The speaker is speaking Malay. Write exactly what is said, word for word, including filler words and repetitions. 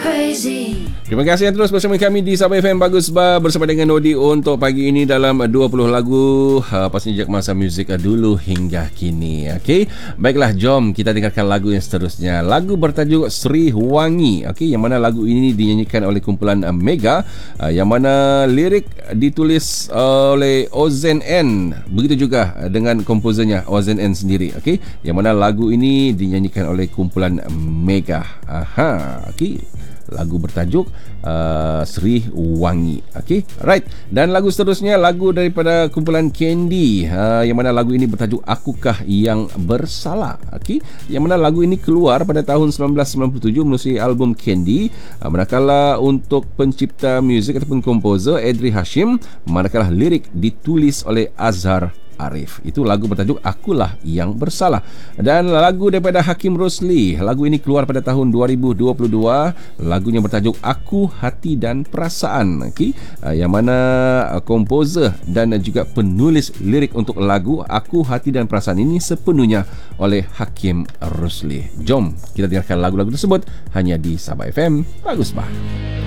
Terima kasih yang terus bersama kami di Sabah F M Bagus Bar bersama dengan Nodi untuk pagi ini dalam dua puluh lagu uh, pastinya sejak masa muzik uh, dulu hingga kini. Okey, baiklah, jom kita dengarkan lagu yang seterusnya. Lagu bertajuk Sri Wangi. Okey, yang mana lagu ini dinyanyikan oleh kumpulan uh, Mega, uh, yang mana lirik ditulis uh, oleh Ozen N. Begitu juga uh, dengan komposernya Ozen N sendiri. Okey, yang mana lagu ini dinyanyikan oleh kumpulan uh, Mega. Aha, okey. Lagu bertajuk uh, Sri Wangi. Okey, right. Dan lagu seterusnya lagu daripada kumpulan Candy, uh, yang mana lagu ini bertajuk Akukah Yang Bersalah. Okey, yang mana lagu ini keluar pada tahun sembilan belas sembilan puluh tujuh melalui album Candy. Uh, manakala untuk pencipta muzik ataupun komposer Edri Hashim, manakala lirik ditulis oleh Azhar Arif. Itu lagu bertajuk Akulah Yang Bersalah. Dan lagu daripada Hakim Rosli, lagu ini keluar pada tahun dua ribu dua puluh dua. Lagunya bertajuk Aku, Hati dan Perasaan. Okay? Yang mana komposer dan juga penulis lirik untuk lagu Aku, Hati dan Perasaan ini sepenuhnya oleh Hakim Rosli. Jom kita dengarkan lagu-lagu tersebut hanya di Sabah F M Bagus Bah.